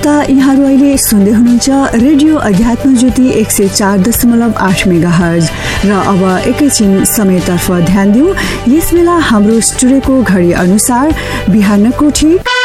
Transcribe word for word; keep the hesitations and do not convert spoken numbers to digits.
यहाँहरू अहिले सुन्दै हुनुहुन्छ रेडियो अध्यात्म ज्योति एक सय चार दशमलव आठ मेगा हर्ज। र अब एकैछिन समयतर्फ ध्यान दिउँ। यस बेला हाम्रो स्टुडियोको घडी अनुसार बिहानको ठीक